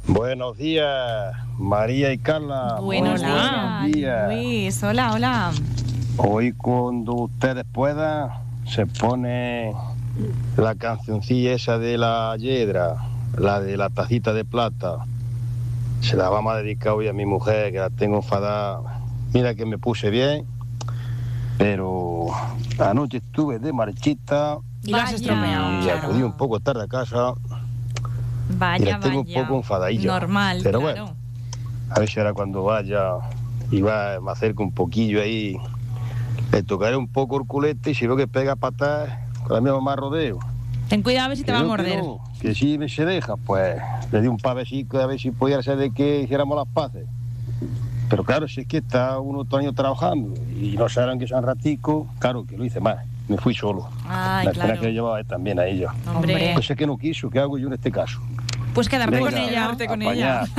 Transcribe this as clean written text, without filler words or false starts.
Buenos días, María y Carla. Buenos días. Luis, hola. Hoy cuando ustedes puedan se pone la cancioncilla esa de la Yedra, la de la tacita de plata. Se la vamos a dedicar hoy a mi mujer, que la tengo enfadada. Mira que me puse bien, pero anoche estuve de marchita Y lo has estropeado. y acudí un poco tarde a casa y Vaya, la tengo un poco enfadadilla. Normal, pero claro. bueno, a ver si ahora cuando vaya y me acerco un poquillo ahí, le tocaré un poco el culete y si veo que pega patas, con la misma más rodeo. Ten cuidado a ver si te va a Creo morder. que si se deja, pues le di un pavecito a ver si podía ser de que hiciéramos las paces. Pero claro, si es que está uno todo el año trabajando y no saben que sean ratico, claro que lo hice mal, me fui solo. Ay, la claro. pena que llevaba también a ella. Hombre. Pues es que no quiso, ¿qué hago yo en este caso? Pues quedarte Venga, con ella. apañar.